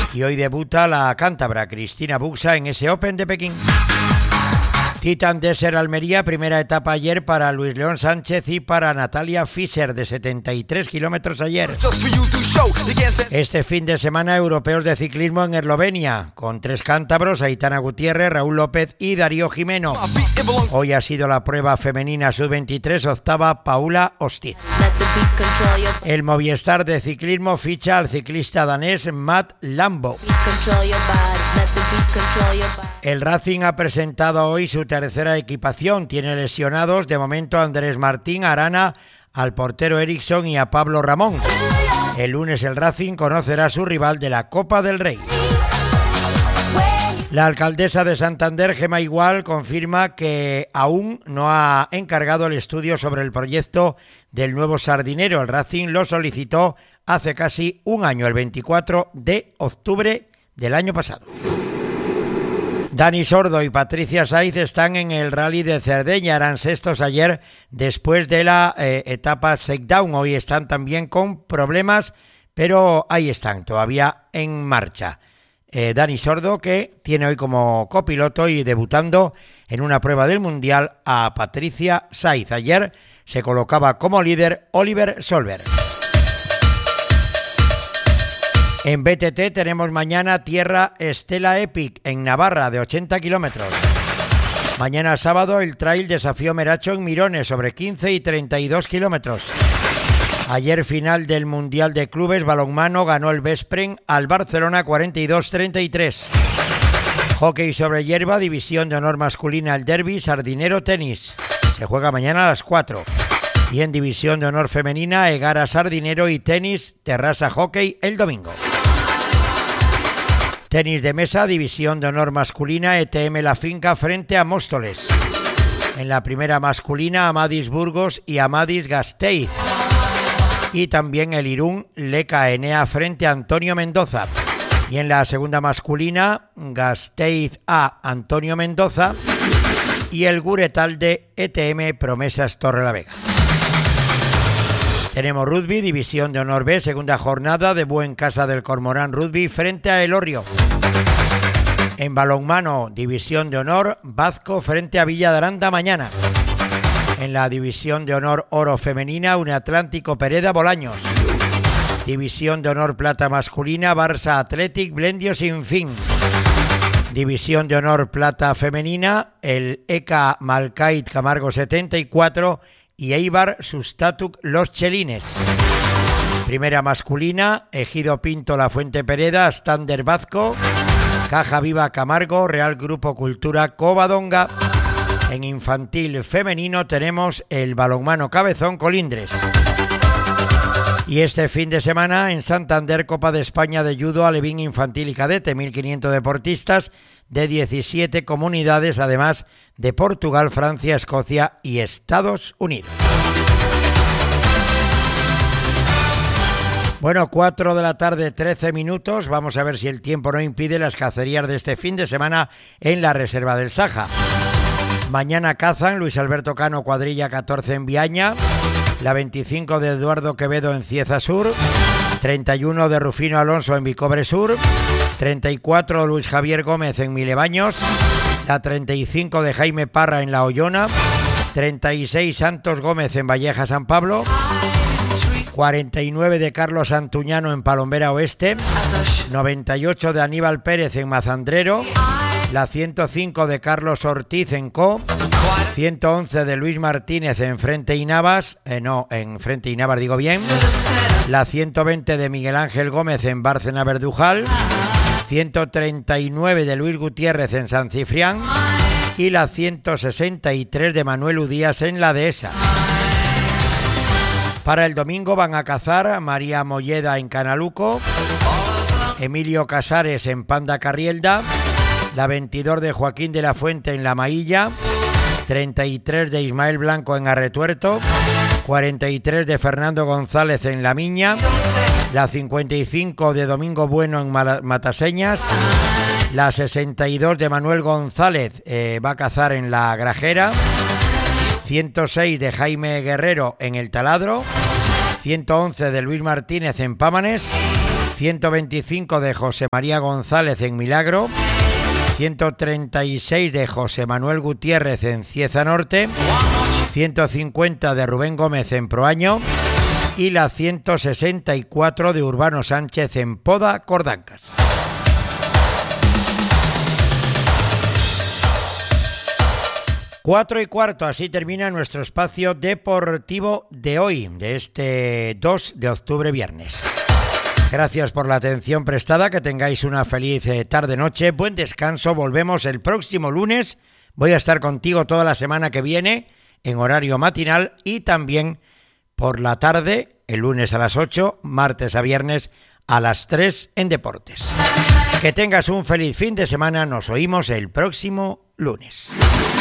Y hoy debuta la cántabra Cristina Buxa en ese Open de Pekín. Titan Desert Almería, primera etapa ayer para Luis León Sánchez y para Natalia Fischer, de 73 kilómetros ayer. Este fin de semana, europeos de ciclismo en Eslovenia, con 3 cántabros: Aitana Gutiérrez, Raúl López y Darío Jimeno. Hoy ha sido la prueba femenina sub-23, octava Paula Ostiz. El Movistar de ciclismo ficha al ciclista danés Matt Lambo. El Racing ha presentado hoy su tercera equipación. Tiene lesionados de momento a Andrés Martín, Arana, al portero Eriksson y a Pablo Ramón. El lunes el Racing conocerá a su rival de la Copa del Rey. La alcaldesa de Santander, Gemma Igual, confirma que aún no ha encargado el estudio sobre el proyecto del nuevo Sardinero. El Racing lo solicitó hace casi un año, el 24 de octubre del año pasado. Dani Sordo y Patricia Saiz están en el Rally de Cerdeña, eran sextos ayer después de la etapa shakedown. Hoy están también con problemas, pero ahí están, todavía en marcha. Dani Sordo, que tiene hoy como copiloto y debutando en una prueba del Mundial a Patricia Saiz. Ayer se colocaba como líder Oliver Solberg. En BTT tenemos mañana Tierra Estela Epic en Navarra, de 80 kilómetros. Mañana sábado el Trail Desafío Meracho en Mirones, sobre 15 y 32 kilómetros. Ayer final del Mundial de Clubes balonmano, ganó el Veszprém al Barcelona 42-33. Hockey sobre hierba, división de honor masculina el Derby, Sardinero Tenis. Se juega mañana a las 4. Y en división de honor femenina, Egara Sardinero y Tenis Terrassa Hockey el domingo. Tenis de mesa, división de honor masculina, ETM La Finca frente a Móstoles. En la primera masculina, Amadis Burgos y Amadis Gasteiz. Y también el Irún Leca Enea frente a Antonio Mendoza. Y en la segunda masculina, Gasteiz A Antonio Mendoza y el Guretal de ETM Promesas Torrelavega. Tenemos rugby, división de honor B, segunda jornada de Buen Casa del Cormorán Rugby frente a Elorrio. En balonmano, división de honor Bazco frente a Villa de Aranda mañana. En la división de honor oro femenina, Uniatlántico Pereda Bolaños. División de honor plata masculina, Barça Athletic Blendio Sinfín. División de honor plata femenina, el ECA Malcait Camargo 74 y Eibar Sustatuk Los Chelines. Primera masculina, Ejido Pinto La Fuente Pereda, Stander Bazco, Caja Viva Camargo, Real Grupo Cultura Covadonga. En infantil femenino tenemos el balonmano Cabezón Colindres. Y este fin de semana en Santander, Copa de España de Judo Alevín Infantil y Cadete, 1.500 deportistas de 17 comunidades, además de Portugal, Francia, Escocia y Estados Unidos. Bueno, 4 de la tarde, 13 minutos. Vamos a ver si el tiempo no impide las cacerías de este fin de semana en la Reserva del Saja. Mañana cazan Luis Alberto Cano, cuadrilla 14 en Viaña, la 25 de Eduardo Quevedo en Cieza Sur, 31 de Rufino Alonso en Vicobre Sur, 34 Luis Javier Gómez en Milebaños, la 35 de Jaime Parra en La Ollona, 36 Santos Gómez en Valleja San Pablo, 49 de Carlos Antuñano en Palombera Oeste, 98 de Aníbal Pérez en Mazandrero, la 105 de Carlos Ortiz en Co, 111 de Luis Martínez en Frente y Navas, la 120 de Miguel Ángel Gómez en Bárcena Verdujal, 139 de Luis Gutiérrez en San Cifrián y la 163 de Manuel Udías en La Dehesa. Para el domingo van a cazar María Molleda en Canaluco, Emilio Casares en Panda Carrielda, la 22 de Joaquín de la Fuente en La Mailla, 33 de Ismael Blanco en Arretuerto, 43 de Fernando González en La Miña, la 55 de Domingo Bueno en Mataseñas, la 62 de Manuel González va a cazar en La Grajera, 106 de Jaime Guerrero en El Taladro, 111 de Luis Martínez en Pámanes, 125 de José María González en Milagro, 136 de José Manuel Gutiérrez en Cieza Norte, 150 de Rubén Gómez en Proaño y la 164 de Urbano Sánchez en Poda, Cordancas. Cuatro y cuarto, así termina nuestro espacio deportivo de hoy, de este 2 de octubre, viernes. Gracias por la atención prestada, que tengáis una feliz tarde-noche, buen descanso, volvemos el próximo lunes, voy a estar contigo toda la semana que viene en horario matinal y también por la tarde, el lunes a las 8, martes a viernes a las 3 en Deportes. Que tengas un feliz fin de semana, nos oímos el próximo lunes.